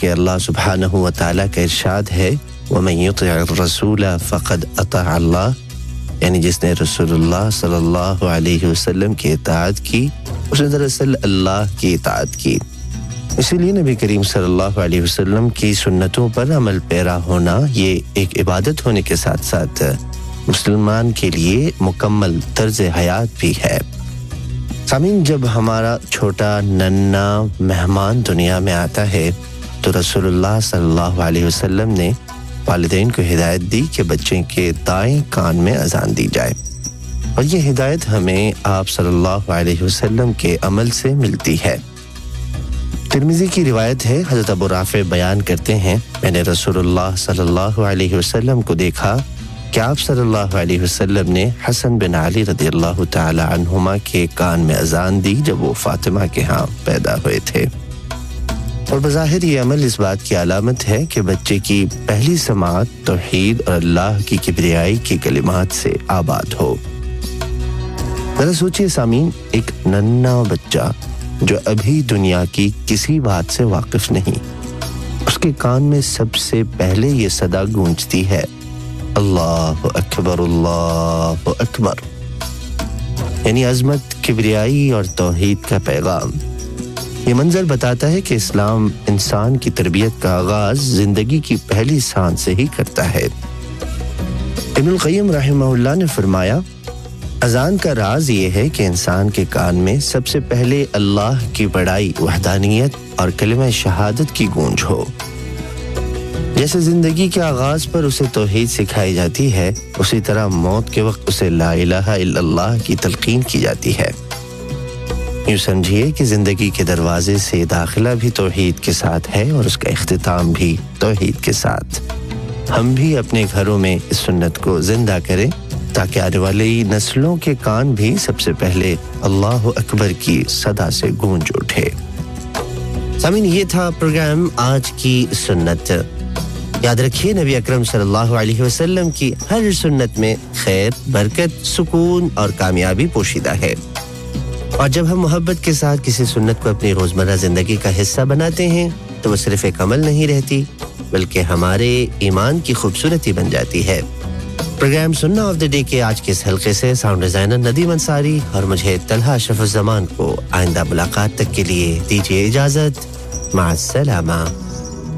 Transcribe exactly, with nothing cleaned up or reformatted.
کہ اللہ سبحانہ و تعالیٰ کا ارشاد ہے وَمَن يُطِعِ الرَّسُولَ فَقَدْ أَطَاعَ اللَّهَ، یعنی جس نے رسول اللہ صلی اللہ علیہ وسلم کی اطاعت کی اس نے دراصل اللہ کی اطاعت کی۔ اسی لیے نبی کریم صلی اللہ علیہ وسلم کی سنتوں پر عمل پیرا ہونا یہ ایک عبادت ہونے کے ساتھ ساتھ مسلمان کے لیے مکمل طرز حیات بھی ہے۔ سامعین، جب ہمارا چھوٹا ننھا مہمان دنیا میں آتا ہے تو رسول اللہ صلی اللہ علیہ وسلم نے والدین کو ہدایت دی کہ بچے کے دائیں کان میں اذان دی جائے، اور یہ ہدایت ہمیں آپ صلی اللہ علیہ وسلم کے عمل سے ملتی ہے۔ ترمذی کی روایت ہے، حضرت ابو رافع بیان کرتے ہیں میں نے رسول اللہ صلی اللہ علیہ وسلم کو دیکھا کہ آپ صلی اللہ علیہ وسلم نے حسن بن علی رضی اللہ تعالی عنہما کے کان میں اذان دی جب وہ فاطمہ کے ہاں پیدا ہوئے تھے، اور بظاہر یہ عمل اس بات کی علامت ہے کہ بچے کی پہلی سماعت توحید اور اللہ کی کبریائی کی کلمات سے آباد ہو۔ ذرا سوچئے سامعین، ایک ننھا بچہ جو ابھی دنیا کی کسی بات سے واقف نہیں، اس کے کان میں سب سے پہلے یہ صدا گونجتی ہے اللہ اکبر اللہ اکبر، یعنی عظمت، کبریائی اور توحید کا پیغام۔ یہ منظر بتاتا ہے کہ اسلام انسان کی تربیت کا آغاز زندگی کی پہلی سانس سے ہی کرتا ہے۔ ابن القیم رحمہ اللہ نے فرمایا اذان کا راز یہ ہے کہ انسان کے کان میں سب سے پہلے اللہ کی بڑائی، وحدانیت اور کلمہ شہادت کی گونج ہو۔ جیسے زندگی کے آغاز پر اسے توحید سکھائی جاتی ہے، اسی طرح موت کے وقت اسے لا الہ الا اللہ کی تلقین کی جاتی ہے۔ یوں سمجھیے کہ زندگی کے دروازے سے داخلہ بھی توحید کے ساتھ ہے اور اس کا اختتام بھی توحید کے ساتھ۔ ہم بھی اپنے گھروں میں اس سنت کو زندہ کریں تاکہ آنے والی نسلوں کے کان بھی سب سے پہلے اللہ اکبر کی صدا سے گونج اٹھے۔ سامعین، یہ تھا پروگرام آج کی سنت۔ یاد رکھیے نبی اکرم صلی اللہ علیہ وسلم کی ہر سنت میں خیر، برکت، سکون اور کامیابی پوشیدہ ہے، اور جب ہم محبت کے ساتھ کسی سنت کو اپنی روزمرہ زندگی کا حصہ بناتے ہیں تو وہ صرف ایک عمل نہیں رہتی بلکہ ہمارے ایمان کی خوبصورتی بن جاتی ہے۔ پروگرام سننا آف دی ڈے کے آج کے اس حلقے سے ساؤنڈ ڈیزائنر ندیم انصاری اور مجھے طلحہ اشرف الزمان کو آئندہ ملاقات تک کے لیے دیجیے اجازت۔ مع السلامہ۔